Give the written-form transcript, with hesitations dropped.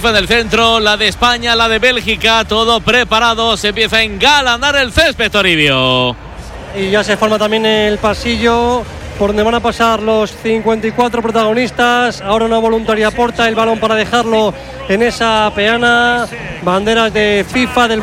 FIFA en el centro, la de España, la de Bélgica, todo preparado. Se empieza a engalanar el césped, Toribio. Y ya se forma también el pasillo por donde van a pasar los 54 protagonistas. Ahora una voluntaria porta el balón para dejarlo en esa peana. Banderas de FIFA del